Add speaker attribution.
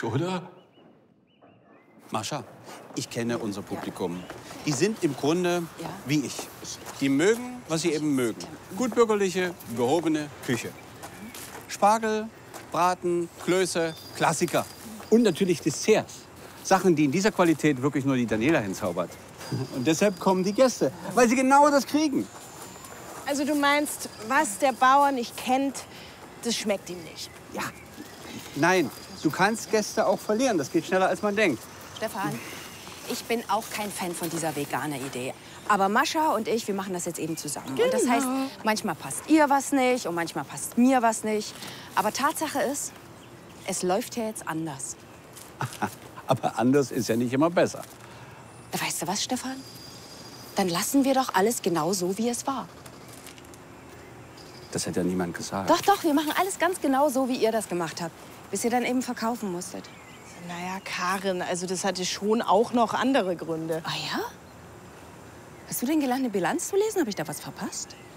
Speaker 1: Quatsch, oder?
Speaker 2: Mascha, ich kenne unser Publikum. Die sind im Grunde wie ich. Die mögen, was sie eben mögen. Gutbürgerliche, gehobene Küche. Spargel, Braten, Klöße, Klassiker. Und natürlich Desserts. Sachen, die in dieser Qualität wirklich nur die Daniela hinzaubert. Und deshalb kommen die Gäste, weil sie genau das kriegen.
Speaker 3: Also du meinst, was der Bauer nicht kennt, das schmeckt ihm nicht.
Speaker 2: Ja. Nein, du kannst Gäste auch verlieren. Das geht schneller, als man denkt.
Speaker 4: Stefan, ich bin auch kein Fan von dieser veganer Idee. Aber Mascha und ich, wir machen das jetzt eben zusammen.
Speaker 3: Genau.
Speaker 4: Und das heißt, manchmal passt ihr was nicht und manchmal passt mir was nicht. Aber Tatsache ist, es läuft ja jetzt anders.
Speaker 2: Aber anders ist ja nicht immer besser.
Speaker 4: Weißt du was, Stefan? Dann lassen wir doch alles genau so, wie es war.
Speaker 2: Das hätte ja niemand gesagt.
Speaker 4: Doch, doch, wir machen alles ganz genau so, wie ihr das gemacht habt. Bis ihr dann eben verkaufen musstet.
Speaker 3: Naja, Karin, also das hatte schon auch noch andere Gründe.
Speaker 4: Ah ja? Hast du denn gelernt, eine Bilanz zu lesen? Habe ich da was verpasst?